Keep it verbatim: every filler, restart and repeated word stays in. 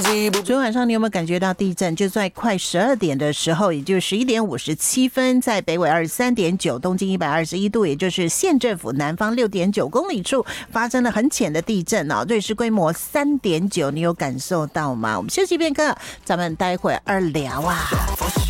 昨天晚上你有没有感觉到地震？就在快十二点的时候，也就是十一点五十七分，在北纬二十三点九，东经一百二十一度，也就是县政府南方六点九公里处发生了很浅的地震哦，瑞士规模三点九，你有感受到吗？我们休息片刻，咱们待会儿二聊啊。